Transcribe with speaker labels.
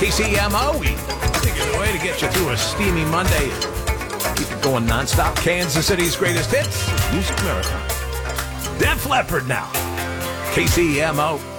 Speaker 1: KCMO, we take it away to get you through a steamy Monday. Keep it going nonstop. Kansas City's greatest hits, Music Marathon. Def Leppard now. KCMO.